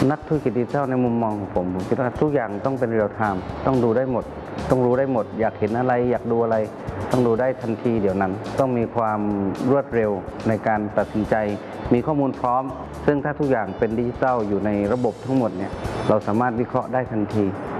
นักธุรกิจดิจิทัลในมุมมองของผมคิดว่าทุกอย่างต้องเป็นเรียลไทม์ต้องดูได้หมดต้องรู้ได้หมดอยากเห็นอะไรอยากดูอะไรต้องดูได้ทันทีเดี๋ยวนั้นต้องมีความรวดเร็วในการตัดสินใจมีข้อมูลพร้อมซึ่งถ้าทุกอย่างเป็นดิจิทัลอยู่ในระบบทั้งหมดเนี่ยเราสามารถวิเคราะห์ได้ทันที